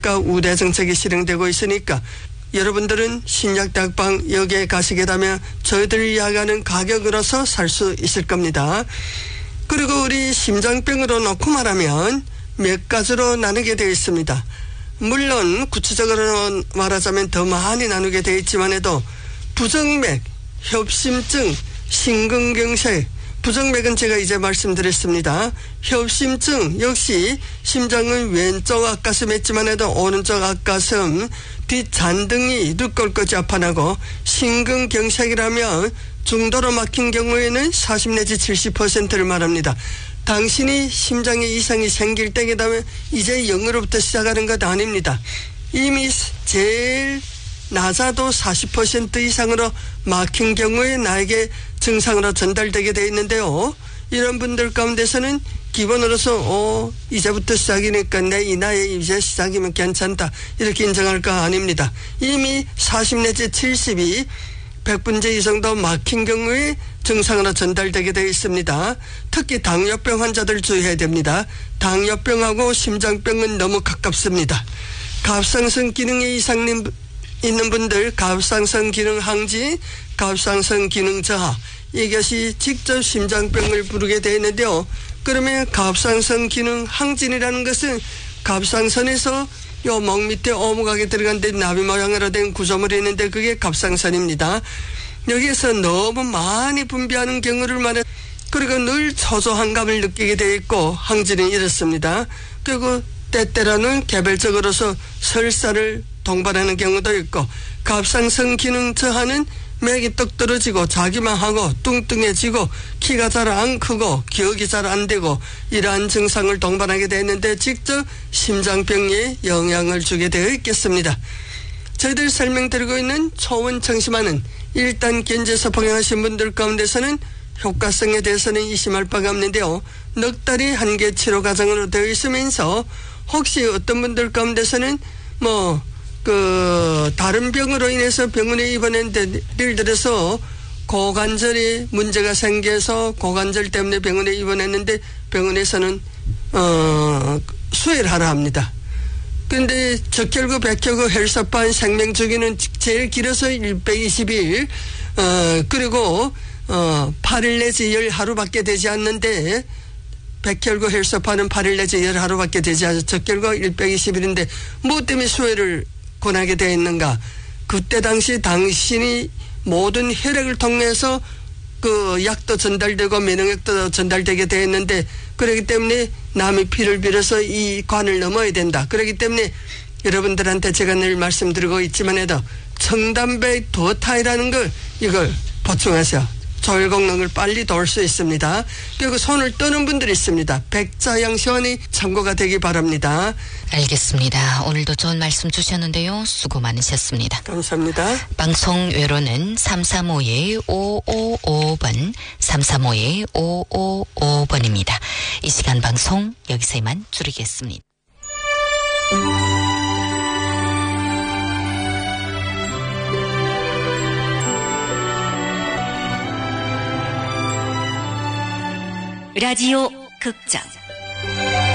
우대 정책이 실행되고 있으니까 여러분들은 신약다락방 여기에 가시게 되면 저희들이 이야기하는 가격으로서 살 수 있을 겁니다. 그리고 우리 심장병으로 놓고 말하면 몇 가지로 나누게 되어 있습니다. 물론 구체적으로 말하자면 더 많이 나누게 되어 있지만 해도 부정맥, 협심증, 심근경색, 부정맥은 제가 이제 말씀드렸습니다. 협심증 역시 심장은 왼쪽 앞가슴에 있지만 해도 오른쪽 앞가슴, 뒷잔등이 눕골까지 아파나고 심근경색이라면 중도로 막힌 경우에는 40 내지 70%를 말합니다. 당신이 심장에 이상이 생길 때게 되면 이제 0으로부터 시작하는 것 아닙니다. 이미 제일 낮아도 40% 이상으로 막힌 경우에 나에게 증상으로 전달되게 되어 있는데요. 이런 분들 가운데서는 기본으로서 이제부터 시작이니까 내 이 나이에 이제 시작이면 괜찮다 이렇게 인정할 거 아닙니다. 이미 40 내지 70이 100분째 이상도 막힌 경우에 증상으로 전달되게 되어 있습니다. 특히 당뇨병 환자들 주의해야 됩니다. 당뇨병하고 심장병은 너무 가깝습니다. 갑상선 기능에 이상이 있는 분들 갑상선 기능 항진, 갑상선 기능 저하 이것이 직접 심장병을 부르게 되어 있는데요. 그러면 갑상선 기능 항진이라는 것은 갑상선에서 요 목 밑에 오목하게 들어간 데 나비 모양으로 된 구조물이 있는데 그게 갑상선입니다. 여기에서 너무 많이 분비하는 경우를 말해 그리고 늘 초조한 감을 느끼게 되어 있고 항진은 이렇습니다. 그리고 때때로는 개별적으로서 설사를 동반하는 경우도 있고 갑상선 기능 저하는 맥이 떡 떨어지고 자기만 하고 뚱뚱해지고 키가 잘 안 크고 기억이 잘 안 되고 이러한 증상을 동반하게 되는데 직접 심장병에 영향을 주게 되어 있겠습니다. 저희들 설명드리고 있는 초원 청심환은 일단 견제서 복용하신 분들 가운데서는 효과성에 대해서는 의심할 바가 없는데요. 넉 달이 한개 치료 과정으로 되어 있으면서 혹시 어떤 분들 가운데서는 다른 병으로 인해서 병원에 입원했는데 예를 들어서 고관절에 문제가 생겨서 고관절 때문에 병원에 입원했는데 병원에서는 수혈을 하라 합니다. 그런데 적혈구, 백혈구, 혈소판, 생명주기는 제일 길어서 120일 그리고 8일 내지 10하루밖에 되지 않는데 백혈구, 혈소판은 8일 내지 10하루밖에 되지 않아서 적혈구가 120일인데 뭐 때문에 수혈을 권하게 되어 있는가. 그때 당시 당신이 모든 혈액을 통해서 그 약도 전달되고 면역력도 전달되게 되어 있는데 그렇기 때문에 남의 피를 빌어서 이 관을 넘어야 된다. 그렇기 때문에 여러분들한테 제가 늘 말씀드리고 있지만 해도 청담백 도타이라는 걸 이걸 보충하세요. 조혈功能을 빨리 도울 수 있습니다. 그리고 손을 떠는 분들이 있습니다. 백자양시원이 참고가 되기 바랍니다. 알겠습니다. 오늘도 좋은 말씀 주셨는데요. 수고 많으셨습니다. 감사합니다. 방송 외로는 335-5555번 335-5555번입니다. 이 시간 방송 여기서 이만 줄이겠습니다. 라디오 극장